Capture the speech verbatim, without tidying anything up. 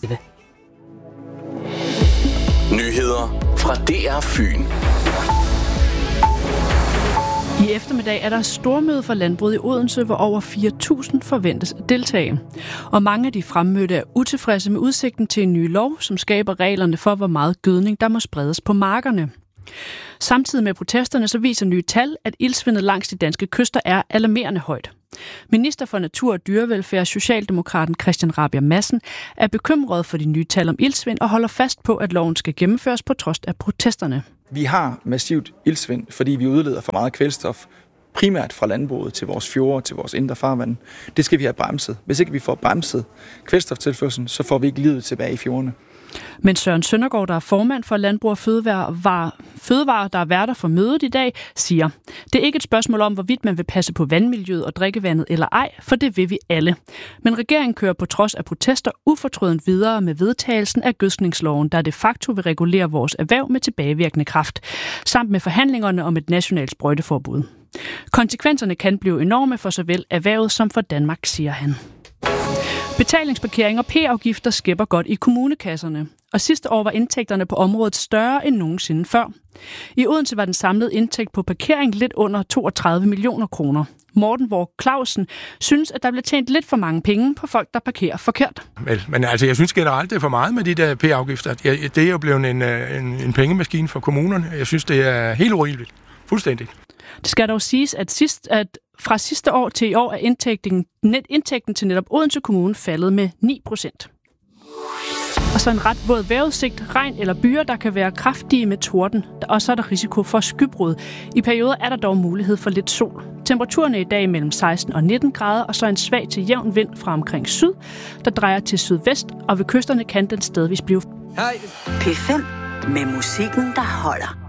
Nyheder fra D R Fyn. I eftermiddag er der stormøde for landbruget i Odense, hvor over fire tusind forventes at deltage. Og mange af de fremmødte er utilfredse med udsigten til en ny lov, som skaber reglerne for, hvor meget gødning der må spredes på markerne. Samtidig med protesterne så viser nye tal, at iltsvindet langs de danske kyster er alarmerende højt. Minister for Natur og Dyrevelfærd, Socialdemokraten Christian Rabjerg Madsen, er bekymret for de nye tal om iltsvind og holder fast på, at loven skal gennemføres på trods af protesterne. Vi har massivt iltsvind, fordi vi udleder for meget kvælstof, primært fra landbruget til vores fjorde, til vores indre farvand. Det skal vi have bremset. Hvis ikke vi får bremset kvælstoftilførslen, så får vi ikke livet tilbage i fjordene. Men Søren Søndergaard, der er formand for Landbrug og Fødevare, Fødevare, der er værter for mødet i dag, siger, det er ikke et spørgsmål om, hvorvidt man vil passe på vandmiljøet og drikkevandet eller ej, for det vil vi alle. Men regeringen kører på trods af protester ufortrødent videre med vedtagelsen af gødskningsloven, der de facto vil regulere vores erhverv med tilbagevirkende kraft, samt med forhandlingerne om et nationalt sprøjteforbud. Konsekvenserne kan blive enorme for såvel erhvervet som for Danmark, siger han. Betalingsparkering og p-afgifter skæpper godt i kommunekasserne, og sidste år var indtægterne på området større end nogensinde før. I Odense var den samlede indtægt på parkering lidt under toogtredive millioner kroner. Morten Våg Clausen synes, at der bliver tjent lidt for mange penge på folk, der parkerer forkert. Men, men altså, jeg synes generelt, det er for meget med de der p-afgifter. Det er jo blevet en, en, en pengemaskine for kommunerne. Jeg synes, det er helt urimeligt. Fuldstændigt. Det skal dog siges, at, sidst, at fra sidste år til i år er indtægten, net, indtægten til netop Odense Kommune faldet med ni procent. Og så en ret våd vejrudsigt, regn eller byer, der kan være kraftige med torden. Og så er der risiko for skybrud. I perioder er der dog mulighed for lidt sol. Temperaturen er i dag mellem seksten og nitten grader, og så en svag til jævn vind fra omkring syd, der drejer til sydvest, og ved kysterne kan den stedvis blive. P fem med musikken, der holder.